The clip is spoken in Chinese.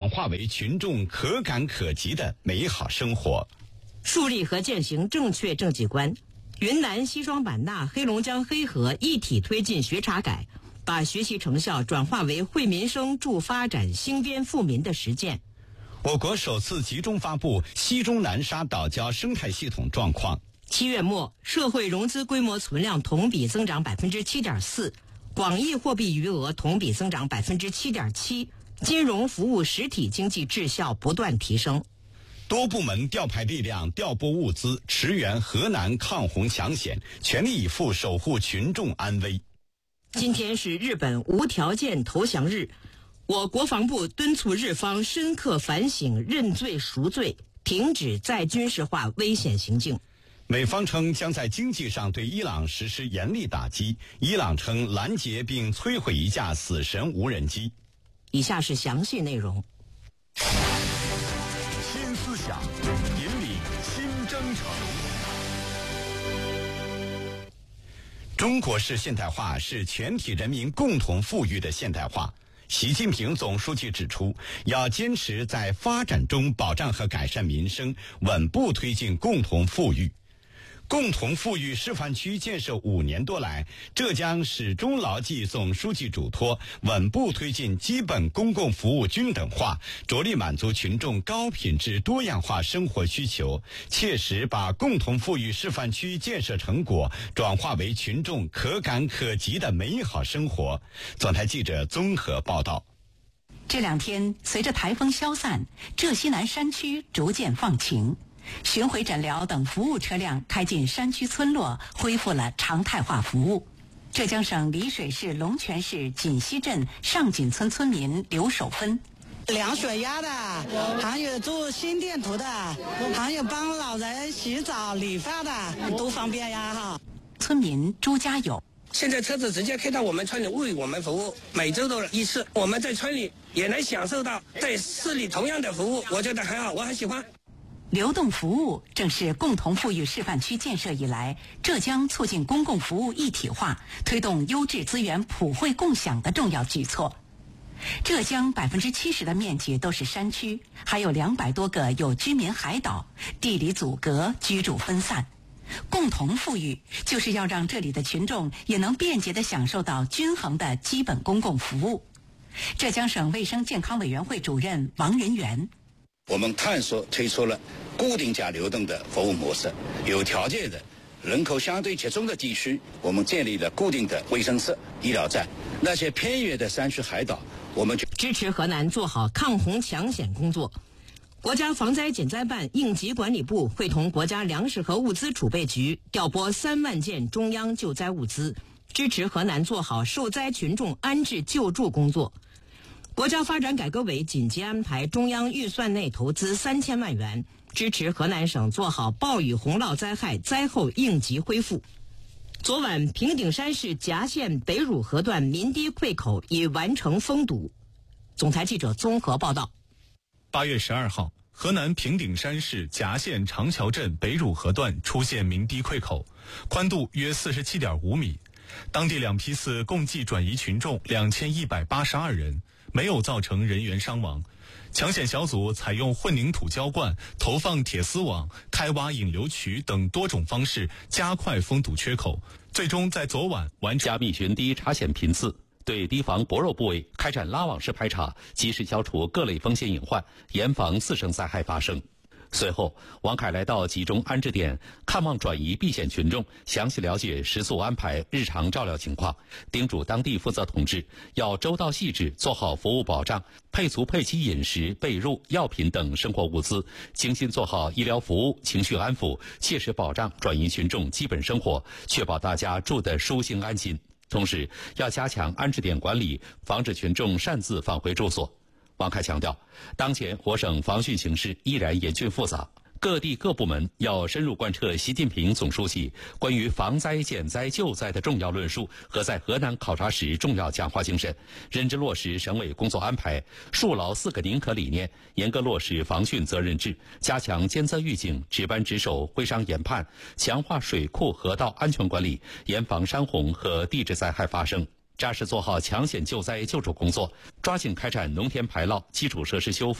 化为群众可感可及的美好生活。 树立和践行正确政绩观，云南西双版纳、黑龙江黑河一体推进学查改，把学习成效转化为惠民生、助发展、兴边富民的实践。 我国首次集中发布西中南沙岛礁生态系统状况。 7月末，社会融资规模存量同比增长 7.4%， 广义货币余额同比增长 7.7%， 金融服务实体经济质效不断提升。 多部门调派力量，调拨物资，驰援河南抗洪抢险，全力以赴守护群众安危。 今天是日本无条件投降日，我国防部敦促日方深刻反省、认罪赎罪，停止再军事化危险行径。 美方称将在经济上对伊朗实施严厉打击，伊朗称拦截并摧毁一架死神无人机。 以下是详细内容。 新思想引领新征程。 中国式现代化是全体人民共同富裕的现代化。习近平总书记指出，要坚持在发展中保障和改善民生，稳步推进共同富裕。共同富裕示范区建设5年多来，浙江始终牢记总书记嘱托，稳步推进基本公共服务均等化，着力满足群众高品质多样化生活需求，切实把共同富裕示范区建设成果转化为群众可感可及的美好生活。总台记者综合报道。 这2天，随着台风消散，浙西南山区逐渐放晴。巡回诊疗等服务车辆开进山区村落，恢复了常态化服务。浙江省丽水市龙泉市锦溪镇上锦村村民刘守芬， 量血压的，还有做心电图的，还有帮老人洗澡理发的，都方便呀哈。 村民朱家友， 现在车子直接开到我们村里为我们服务，每周都1次，我们在村里也能享受到在市里同样的服务，我觉得很好，我很喜欢。 流动服务正是共同富裕示范区建设以来，浙江促进公共服务一体化、推动优质资源普惠共享的重要举措。浙江70%的面积都是山区，还有200多个有居民海岛，地理阻隔，居住分散。共同富裕就是要让这里的群众也能便捷地享受到均衡的基本公共服务。浙江省卫生健康委员会主任王仁元， 我们探索推出了固定加流动的服务模式，有条件的人口相对集中的地区，我们建立了固定的卫生室、医疗站；那些偏远的山区海岛，我们就支持河南做好抗洪抢险工作。国家防灾减灾办应急管理部会同国家粮食和物资储备局调拨3万件中央救灾物资，支持河南做好受灾群众安置救助工作。国家发展改革委紧急安排中央预算内投资3000万元，支持河南省做好暴雨洪涝灾害灾后应急恢复。昨晚，平顶山市夹县北汝河段民堤溃口已完成封堵。总台记者综合报道。 8月12号，河南平顶山市夹县长桥镇北汝河段出现民堤溃口，宽度约47.5米。当地2批次共计转移群众2182人，没有造成人员伤亡。抢险小组采用混凝土浇灌、投放铁丝网、开挖引流渠等多种方式加快封堵缺口，最终在昨晚完成加密群堤查险频次，对堤防薄弱部位开展拉网式排查，及时消除各类风险隐患，严防次生灾害发生。随后，王凯来到集中安置点看望转移避险群众，详细了解食宿安排、日常照料情况，叮嘱当地负责同志要周到细致，做好服务保障，配足配齐饮食、被褥、药品等生活物资，精心做好医疗服务、情绪安抚，切实保障转移群众基本生活，确保大家住得舒心安心。同时，要加强安置点管理，防止群众擅自返回住所。王凯强调，当前我省防汛形势依然严峻复杂，各地各部门要深入贯彻习近平总书记关于防灾减灾救灾的重要论述和在河南考察时重要讲话精神，认真落实省委工作安排，树牢4个宁可理念，严格落实防汛责任制，加强监测预警、值班值守、会商研判，强化水库河道安全管理，严防山洪和地质灾害发生。扎实做好抢险救灾救助工作，抓紧开展农田排涝、基础设施修复、